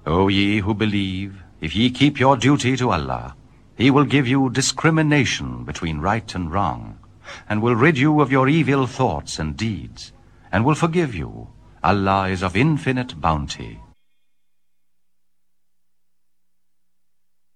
O ye who believe, if ye keep your duty to Allah, He will give you discrimination between right and wrong, and will rid you of your evil thoughts and deeds, and will forgive you. Allah is of infinite bounty.